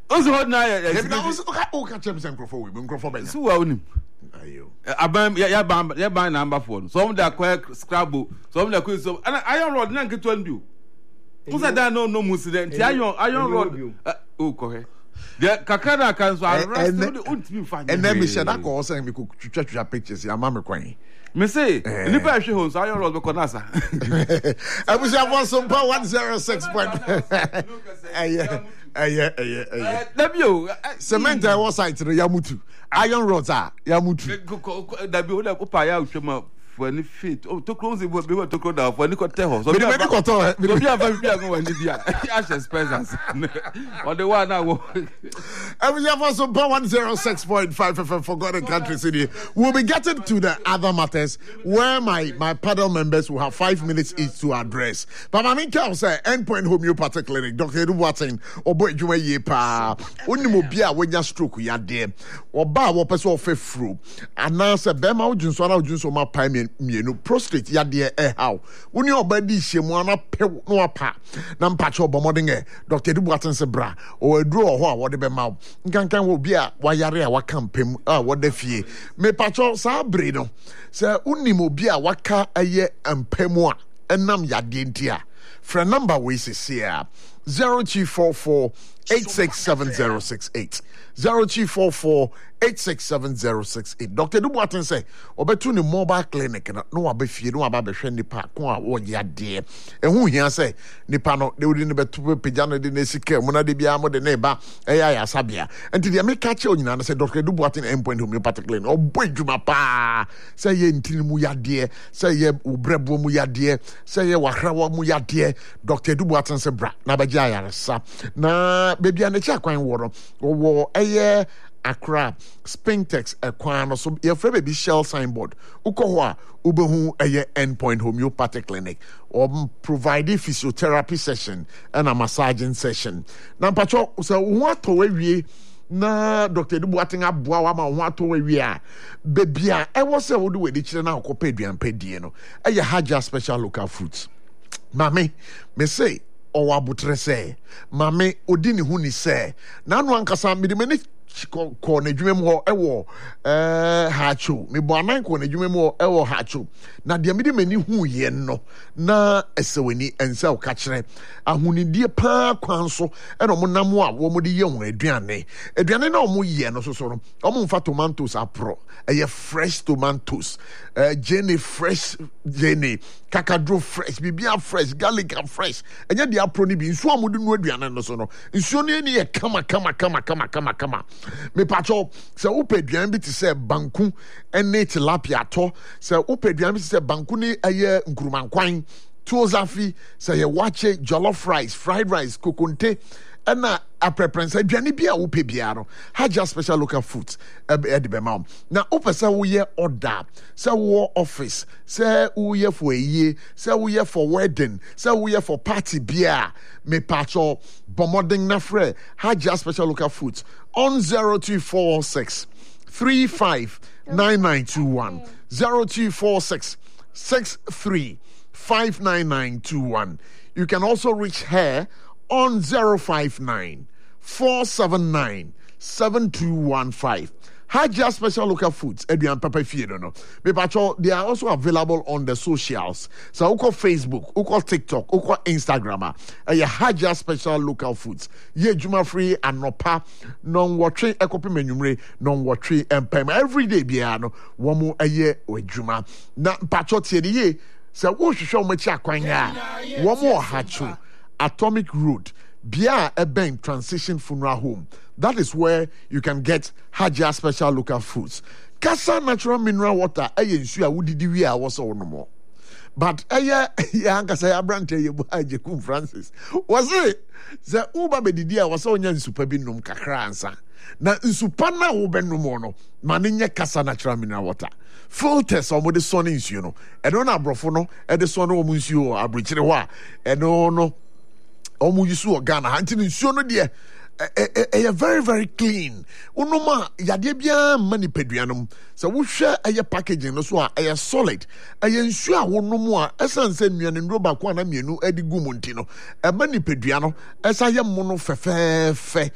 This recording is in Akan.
Also what now? Okay, catch him microphone. So who Ayo. Ya ban number 4. Some that quite Scrabble, some that quite so. And iron rod na get one do. Who said that no Muslim? Iron rod. Oh, correct. The kakana can so arrest the ultimate fan. And then me said that call saying me could church pictures. Ya mama kwan. Me say, nipa hwe ho so iron rod be konasa. I wish I was some power 106 point. Dabio cement I was site to Yamutu. Iron rods are Yamutu. Dabio da opa ya hwema for any feet. Oh, to close it be to close down for any hotel. So me ko to. Me be ava bia go wani bia. Ash expenses. On the one now. I wish I was some power 106.5 forgotten country city. We'll be getting to the other matters where my panel members will have 5 minutes each to address. But I mean, Charles say Endpoint Homeopathic Clinic, Dr. Edu Watson, or boy Juma ye pa. Only mo bia when ya stroke ya de. Or ba wo person of fru. And now say Bema Junso na Junso ma pa mienu prostate ya de how. Woni obadi hyemu ana pe no apa. Na mpacho bomodenge. Dr. Edu Watson se bra. O edru ho a wo de be ma. Nkankan wo bia wayare a wakampem a wo da fie. Me pacho sa bre no. Se unim obi a waka aye ampemu a enam yade ntia. Fra number we se here 0244 867068 0244 867068. Dr. Dubuatin say obetu ni mobile clinic no abefie no ababehwe nipa ko a wo yade ehu hia say nipa no de wodi ne betu pejano de nesika mu na de bia mo de ne ba eya ya sabia enti de make catch onyina na say Dr. Dubuatin Endpoint Homeopathic Clinic obodwuma pa say ye ntini mu yade say ye obrebo mu yade say ye wahrawo mu yade Dr. Dubuatin say bra na bagya yaresa na bebia na cha kwan wo eye Accra Spintex ekwan so your friend baby shell signboard uko a ubehu eye Endpoint Homeopathic Clinic or provide physiotherapy session and a massaging session na mpacho so what we na Dr. Dubuatin aboa wa ma ho ato we a bebia e wo se wo do we di kire na akopa aduan pedie no eye Haja special local fruits mame me say o abutre say mame odi ni hu ni say na anu ankasa me de mani ko na dwumem ho ewo hacho me bo anan ko na dwumem ho ewo hacho na de me de mani hu ye no na esewani ensa o ka kire ahunidie pa kwan so e no mo nam a wo mo de ye ho aduane na o mo ye no so no o mo mfa tomatoes apro eye fresh tomatoes jenny fresh jenny kakadro fresh bibia fresh garlic fresh enye de apro ni bi nsu amudu no aduane no so no nsu no ni ye kama me pacho se upeduan bi ti se banku ene tilapia to se upeduan bi ti se banku ni eye nkurumankwan tuozafi se ye wache jollof rice fried rice kokonte ena a preference aduane bia wo pe bia no Haja special local foods e de be ma na opesa wo ye order se wo office se wo ye for eye se wo ye for wedding se wo ye for party bia me pacho bomoding na frɛ Haja special local foods on 0246 359921 0246 63599921. You can also reach her on 059 479 7215. Haja special local foods, Edian Papa Fiedo. They are also available on the socials. So, uko Facebook, uko TikTok, uko Instagram. Haja special local foods. Ye juma free and no pa non watching ekopi menumre non watching empem every day biano womu aye we juma. Na pacho tiye so wo hwehwe mo chi akwanya womu hachu Atomic Road Bia Eben Transition Funeral Home. That is where you can get Haja special local foods. Kasa natural mineral water eye nsu a wudidi wi a woso no mo. But eye ya nkasa ya brante ye bu Haja Kum Francis. Was it the uba bedidi a woso nya nsupa bi num kakra ansa. Na nsupa na wo benum no ma ne nye kasa natural mineral water. Filters or the sun nsuo no. E no na brofo no e de so no mo nsuo abrichire ho a e no omu yusu organa hanti nsuo no de very very clean unoma yade bia mani peduanom so wo hwe eye packaging no so a solid eye nsuo a wonom a esanse nnuane ndro ba ko na mienu adi gumu nti no mani pedua no esa ye mo no fefefe